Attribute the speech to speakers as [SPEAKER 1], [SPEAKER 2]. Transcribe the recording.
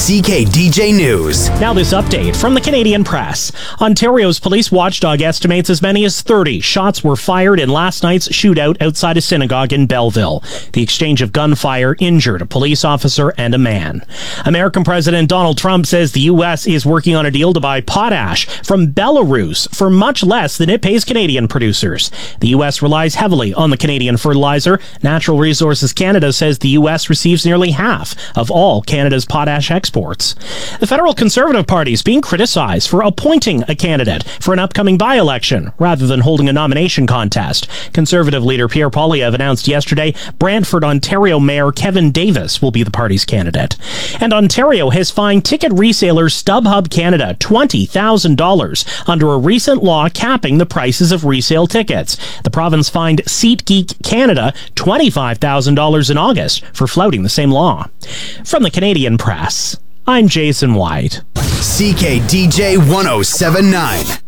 [SPEAKER 1] CKDJ News.
[SPEAKER 2] Now this update from the Canadian Press. Ontario's police watchdog estimates as many as 30 shots were fired in last night's shootout outside a synagogue in Belleville. The exchange of gunfire injured a police officer and a man. American President Donald Trump says the U.S. is working on a deal to buy potash from Belarus for much less than it pays Canadian producers. The U.S. relies heavily on the Canadian fertilizer. Natural Resources Canada says the U.S. receives nearly half of all Canada's potash exports. The Federal Conservative Party is being criticized for appointing a candidate for an upcoming by-election rather than holding a nomination contest. Conservative leader Pierre Poilievre announced yesterday Brantford, Ontario Mayor Kevin Davis will be the party's candidate. And Ontario has fined ticket reseller StubHub Canada $20,000 under a recent law capping the prices of resale tickets. The province fined SeatGeek Canada $25,000 in August for flouting the same law. From the Canadian Press, I'm Jason White.
[SPEAKER 1] CKDJ 1079.